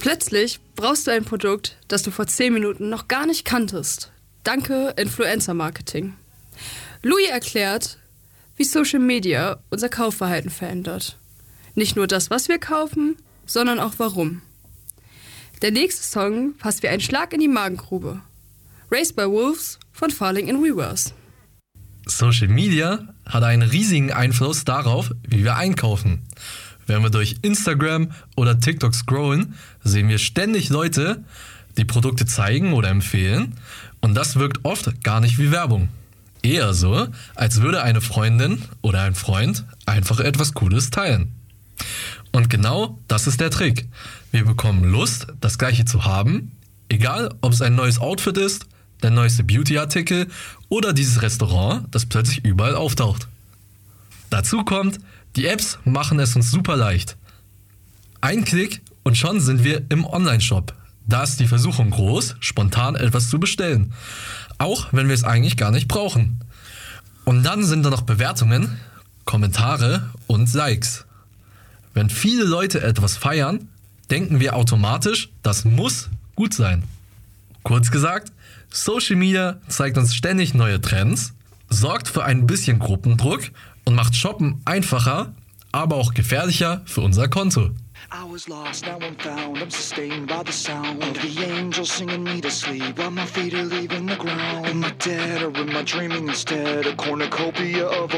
Plötzlich brauchst du ein Produkt, das du vor 10 Minuten noch gar nicht kanntest. Danke Influencer-Marketing. Louis erklärt, wie Social Media unser Kaufverhalten verändert. Nicht nur das, was wir kaufen, sondern auch warum. Der nächste Song passt wie ein Schlag in die Magengrube. Raised by Wolves von Falling in Reverse. Social Media hat einen riesigen Einfluss darauf, wie wir einkaufen. Wenn wir durch Instagram oder TikTok scrollen, sehen wir ständig Leute, die Produkte zeigen oder empfehlen, und das wirkt oft gar nicht wie Werbung. Eher so, als würde eine Freundin oder ein Freund einfach etwas Cooles teilen. Und genau das ist der Trick. Wir bekommen Lust, das Gleiche zu haben, egal ob es ein neues Outfit ist, der neueste Beauty-Artikel oder dieses Restaurant, das plötzlich überall auftaucht. Dazu kommt, die Apps machen es uns super leicht. Ein Klick und schon sind wir im Online-Shop. Da ist die Versuchung groß, spontan etwas zu bestellen. Auch wenn wir es eigentlich gar nicht brauchen. Und dann sind da noch Bewertungen, Kommentare und Likes. Wenn viele Leute etwas feiern, denken wir automatisch, das muss gut sein. Kurz gesagt, Social Media zeigt uns ständig neue Trends, sorgt für ein bisschen Gruppendruck und macht Shoppen einfacher, aber auch gefährlicher für unser Konto. I was lost, now I'm found, I'm sustained by the sound of the angels singing me to sleep while my feet are leaving the ground. Am I dead or am I dreaming instead? A cornucopia of